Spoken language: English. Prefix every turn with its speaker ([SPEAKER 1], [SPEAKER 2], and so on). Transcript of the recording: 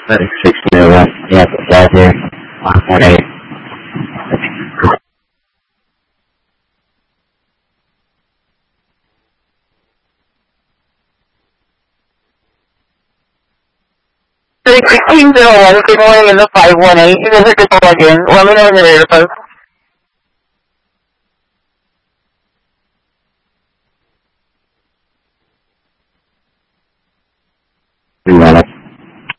[SPEAKER 1] 3601. Yeah, that's it. Alright.
[SPEAKER 2] Six 1601, good morning in the 518. You guys are good to plug in. Let me know when you're ready to post.
[SPEAKER 1] You want it?